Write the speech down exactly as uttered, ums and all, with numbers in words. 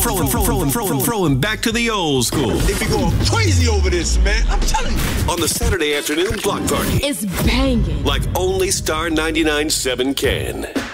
throwing, throwing, throwing, throwing back to the old school. They be going crazy over this, man. I'm telling you. On the Saturday afternoon block party. It's banging. Like only Star ninety-nine point seven can.